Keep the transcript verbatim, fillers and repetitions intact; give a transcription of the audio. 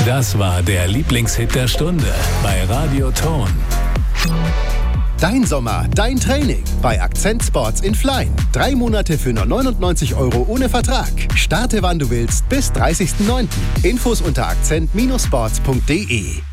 Das war der Lieblingshit der Stunde bei Radio Ton. Dein Sommer, dein Training bei Akzent Sports in Flein. Drei Monate für nur neunundneunzig Euro ohne Vertrag. Starte wann du willst bis dreißigsten neunten Infos unter akzent Bindestrich sports punkt de.